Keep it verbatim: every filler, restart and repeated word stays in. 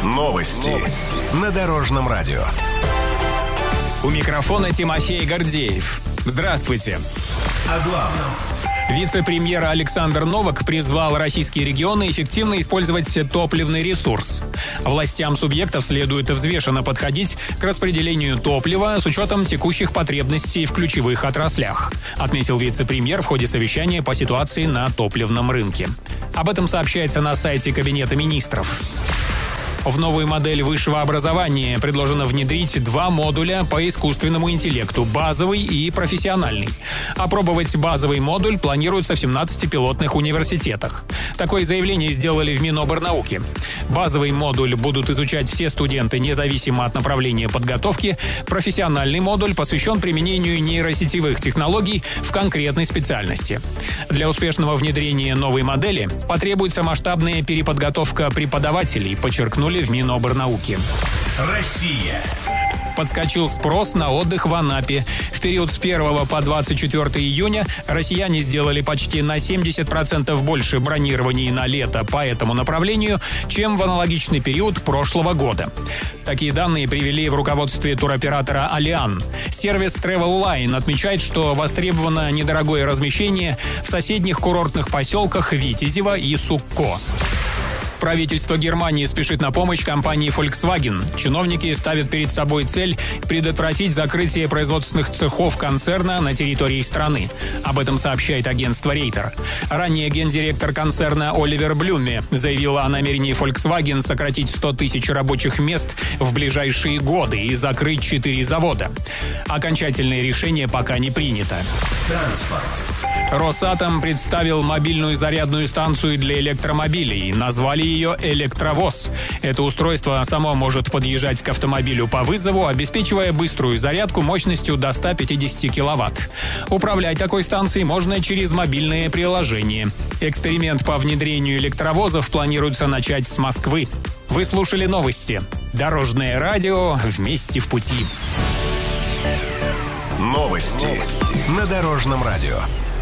Новости на Дорожном радио. У микрофона Тимофей Гордеев. Здравствуйте. О главном. Вице-премьер Александр Новак призвал российские регионы эффективно использовать топливный ресурс. Властям субъектов следует взвешенно подходить к распределению топлива с учетом текущих потребностей в ключевых отраслях, отметил вице-премьер в ходе совещания по ситуации на топливном рынке. Об этом сообщается на сайте Кабинета министров. В новую модель высшего образования предложено внедрить два модуля по искусственному интеллекту – базовый и профессиональный. Опробовать базовый модуль планируется в семнадцати пилотных университетах. Такое заявление сделали в Миноборнауки. Базовый модуль будут изучать все студенты, независимо от направления подготовки. Профессиональный модуль посвящен применению нейросетевых технологий в конкретной специальности. Для успешного внедрения новой модели потребуется масштабная переподготовка преподавателей, подчеркнули в Миноборнауки. Россия. Подскочил спрос на отдых в Анапе. В период с первого по двадцать четвёртое июня россияне сделали почти на семьдесят процентов больше бронирований на лето по этому направлению, чем в аналогичный период прошлого года. Такие данные привели в руководстве туроператора «Алиан». Сервис Travel Line отмечает, что востребовано недорогое размещение в соседних курортных поселках Витязево и Сукко. Правительство Германии спешит на помощь компании Volkswagen. Чиновники ставят перед собой цель предотвратить закрытие производственных цехов концерна на территории страны. Об этом сообщает агентство Рейтер. Ранее гендиректор концерна Оливер Блюме заявил о намерении Volkswagen сократить сто тысяч рабочих мест в ближайшие годы и закрыть четыре завода. Окончательное решение пока не принято. Транспорт. Росатом представил мобильную зарядную станцию для электромобилей. Назвали ее «Электровоз». Это устройство само может подъезжать к автомобилю по вызову, обеспечивая быструю зарядку мощностью до ста пятидесяти киловатт. Управлять такой станцией можно через мобильное приложение. Эксперимент по внедрению электровозов планируется начать с Москвы. Вы слушали новости. Дорожное радио «Вместе в пути». Новости на Дорожном радио.